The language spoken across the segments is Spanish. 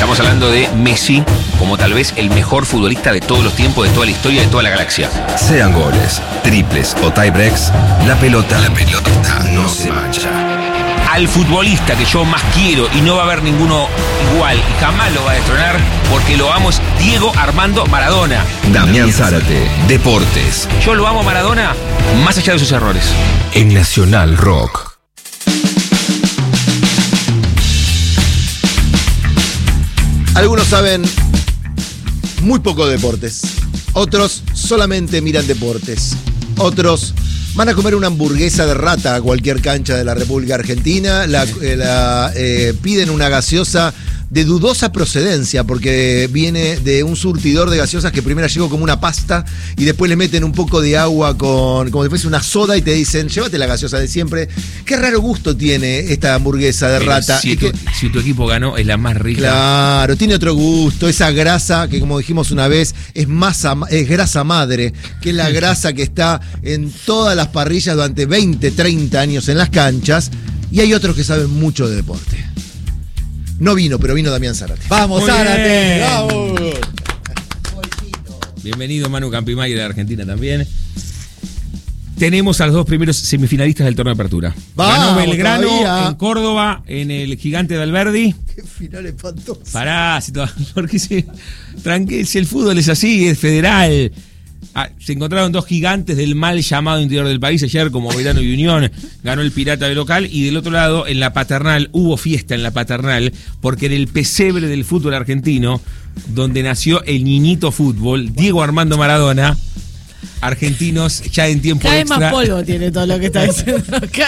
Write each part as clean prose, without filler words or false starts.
Estamos hablando de Messi como tal vez el mejor futbolista de todos los tiempos, de toda la historia, de toda la galaxia. Sean goles, triples o tiebreaks, la pelota no se mancha. Al futbolista que yo más quiero y no va a haber ninguno igual y jamás lo va a destronar porque lo amo es Diego Armando Maradona. Damián Zárate, Deportes. Yo lo amo a Maradona más allá de sus errores. En Nacional Rock. Algunos saben muy poco de deportes. Otros solamente miran deportes. Otros van a comer una hamburguesa de rata a cualquier cancha de la República Argentina. Piden una gaseosa de dudosa procedencia porque viene de un surtidor de gaseosas que primero llegó como una pasta y después le meten un poco de agua como si fuese una soda y te dicen, llévate la gaseosa de siempre. Qué raro gusto tiene esta hamburguesa de rata. Si tu equipo ganó, es la más rica. Claro, tiene otro gusto. Esa grasa que, como dijimos una vez, es grasa madre, que es la grasa que está en todas las parrillas durante 20, 30 años en las canchas. Y hay otros que saben mucho de deporte. No vino, pero vino Damián Zárate. ¡Vamos, Zárate! ¡Vamos! Bienvenido, Manu Campimay de Argentina también. Tenemos a los dos primeros semifinalistas del torneo de apertura. Ganó Belgrano todavía en Córdoba, en el Gigante de Alberdi. ¡Qué final espantoso! Pará, porque tranquilo, si el fútbol es así, es federal. Se encontraron dos gigantes del mal llamado interior del país ayer, como Belgrano y Unión. Ganó el Pirata de local. Y del otro lado, en la Paternal, hubo fiesta en la Paternal, porque en el pesebre del fútbol argentino, donde nació el niñito fútbol, Diego Armando Maradona, argentinos ya en tiempo cada extra. Cada vez más polvo tiene todo lo que está diciendo.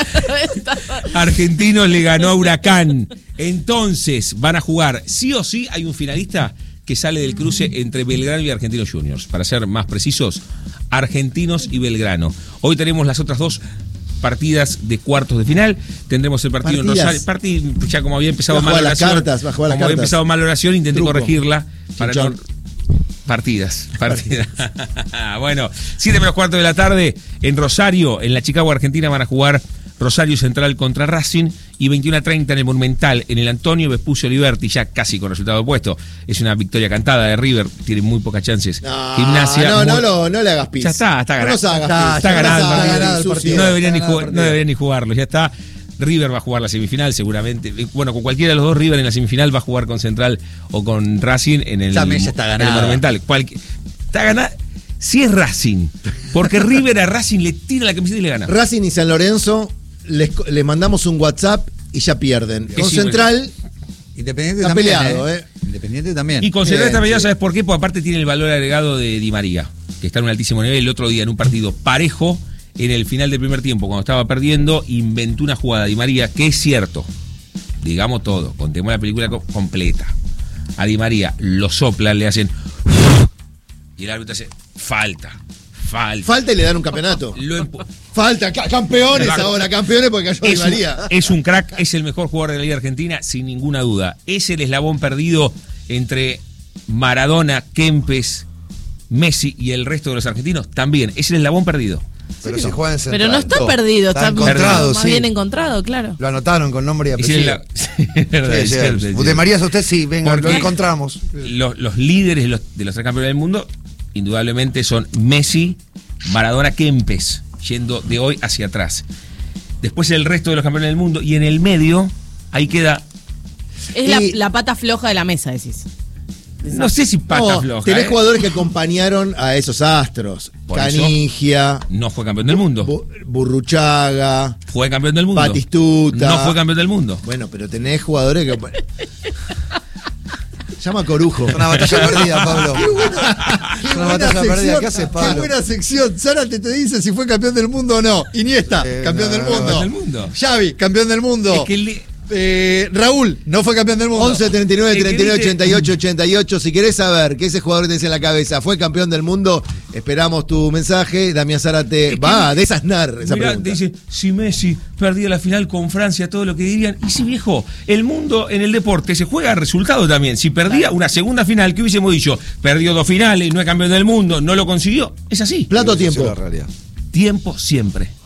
Argentinos le ganó a Huracán. Entonces, van a jugar, sí o sí, hay un finalista que sale del cruce entre Belgrano y Argentinos Juniors. Para ser más precisos, Argentinos y Belgrano. Hoy tenemos las otras dos partidas de cuartos de final. Tendremos el partido en Rosario. Ya como había empezado mal oración. Como había empezado mal oración, intenté corregirla. Para no, partidas. Bueno, 7:15 de la tarde en Rosario, en la Chicago Argentina, van a jugar Rosario Central contra Racing y 21:30 en el Monumental, en el Antonio Vespucio Liberty, ya casi con resultado opuesto. Es una victoria cantada de River, tiene muy pocas chances. Gimnasia. No le hagas pis. Ya está ganado. Está ganado el partido. No debería ni jugarlo, ya está. River va a jugar la semifinal seguramente. Bueno, con cualquiera de los dos, River en la semifinal va a jugar con Central o con Racing en el Monumental. Está ganada. Si es Racing, porque River a Racing le tira la camiseta y le gana. Racing y San Lorenzo les mandamos un WhatsApp y ya pierden. Con Central Independiente está también, peleado, Independiente también. Y con Central está peleado, ¿sabes por qué? Porque aparte tiene el valor agregado de Di María, que está en un altísimo nivel. El otro día en un partido parejo, en el final del primer tiempo, cuando estaba perdiendo, inventó una jugada Di María, que es cierto, digamos todo, contemos la película completa. A Di María lo soplan, le hacen y el árbitro hace falta y le dan un campeonato. Falta, campeones ahora, campeones porque cayó Di María. Es un crack, es el mejor jugador de la Liga Argentina, sin ninguna duda. Es el eslabón perdido entre Maradona, Kempes, Messi y el resto de los argentinos. También, es el eslabón perdido. Pero si juega en Central. Pero no está perdido, está encontrado, más bien encontrado, claro. Lo anotaron con nombre y apellido. De María es usted, sí, venga, lo encontramos. Los líderes de los tres campeones del mundo, indudablemente son Messi, Maradona, Kempes, yendo de hoy hacia atrás. Después el resto de los campeones del mundo, y en el medio, ahí queda. Es la pata floja de la mesa, decís. No sé si pata floja. Tenés jugadores que acompañaron a esos astros. Por Canigia. No fue campeón del mundo. Burruchaga. Fue campeón del mundo. Batistuta. No fue campeón del mundo. Bueno, pero tenés jugadores que. Llama Corujo. Una batalla perdida, Pablo. Una batalla perdida. ¿Qué haces, Pablo? Qué buena sección. Zárate te dice si fue campeón del mundo o no. Iniesta, campeón del mundo. Xavi, campeón del mundo. Es que Raúl, no fue campeón del mundo. 11 39 39 88 88. Si querés saber que ese jugador que tenés en la cabeza fue campeón del mundo, esperamos tu mensaje. Damián Zárate va a desasnar esa pregunta. Dice, si Messi perdía la final con Francia, todo lo que dirían. Y si, viejo, el mundo en el deporte se juega a resultado también. Si perdía una segunda final, ¿qué hubiésemos dicho? Perdió 2 finales, no es campeón del mundo, no lo consiguió. Es así. Plato tiempo. Tiempo siempre.